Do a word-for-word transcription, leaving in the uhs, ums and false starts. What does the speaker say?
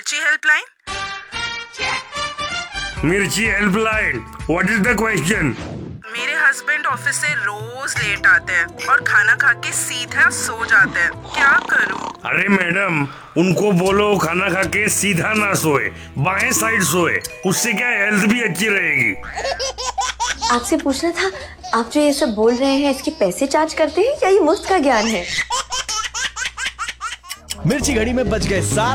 मिर्ची हेल्पलाइन। मिर्ची helpline, what is the question? मेरे हस्बैंड ऑफिस से रोज लेट आते हैं और खाना खा के सीधा सो जाते हैं, क्या करूं? अरे मैडम, उनको बोलो खाना खा के सीधा ना सोए, बाएं साइड सोए, उससे क्या हेल्थ भी अच्छी रहेगी। आपसे पूछना था, आप जो ये सब बोल रहे हैं इसके पैसे चार्ज करते हैं या ये मुफ्त का ज्ञान है? मिर्ची घड़ी में बज गए सात।